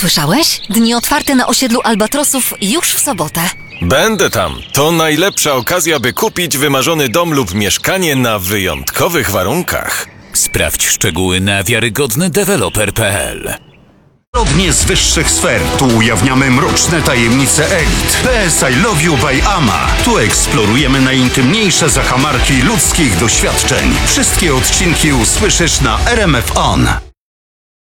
Słyszałeś? Dni otwarte na osiedlu Albatrosów już w sobotę. Będę tam. To najlepsza okazja, by kupić wymarzony dom lub mieszkanie na wyjątkowych warunkach. Sprawdź szczegóły na wiarygodnydeweloper.pl. Rodnie z wyższych sfer. Tu ujawniamy mroczne tajemnice elit. PS I Love You by Ama. Tu eksplorujemy najintymniejsze zakamarki ludzkich doświadczeń. Wszystkie odcinki usłyszysz na RMF On.